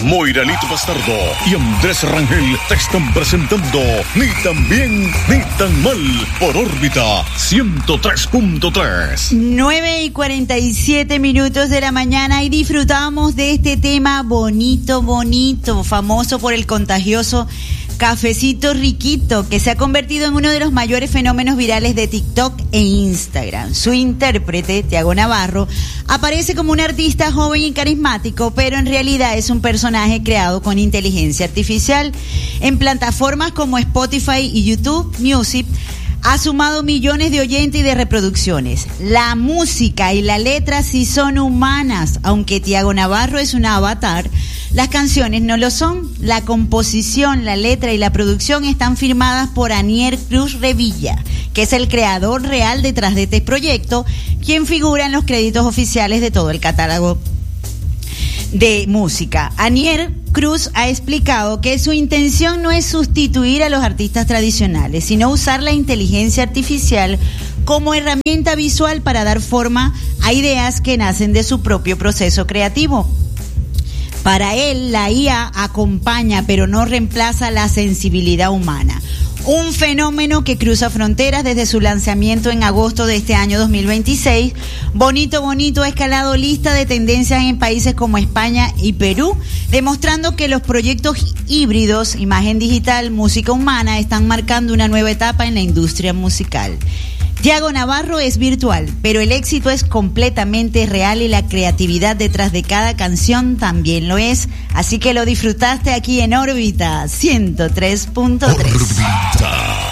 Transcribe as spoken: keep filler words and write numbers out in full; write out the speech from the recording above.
Moira Lito Bastardo y Andrés Rangel te están presentando Ni tan bien ni tan mal por Órbita ciento tres punto tres. nueve y cuarenta y siete minutos de la mañana y disfrutamos de este tema bonito, bonito, famoso por el contagioso Cafecito Riquito, que se ha convertido en uno de los mayores fenómenos virales de TikTok e Instagram. Su intérprete, Tiago Navarro, aparece como un artista joven y carismático, pero en realidad es un personaje creado con inteligencia artificial. En plataformas como Spotify y YouTube Music, ha sumado millones de oyentes y de reproducciones. La música y la letra sí son humanas, aunque Tiago Navarro es un avatar. Las canciones no lo son. La composición, la letra y la producción están firmadas por Anier Cruz Revilla, que es el creador real detrás de este proyecto, quien figura en los créditos oficiales de todo el catálogo de música. Anier Cruz ha explicado que su intención no es sustituir a los artistas tradicionales, sino usar la inteligencia artificial como herramienta visual para dar forma a ideas que nacen de su propio proceso creativo. Para él, la I A acompaña, pero no reemplaza la sensibilidad humana. Un fenómeno que cruza fronteras desde su lanzamiento en agosto de este año dos mil veintiséis. Bonito Bonito ha escalado lista de tendencias en países como España y Perú, demostrando que los proyectos híbridos, imagen digital, música humana, están marcando una nueva etapa en la industria musical. Tiago Navarro es virtual, pero el éxito es completamente real y la creatividad detrás de cada canción también lo es. Así que lo disfrutaste aquí en Órbita ciento tres punto tres. Órbita.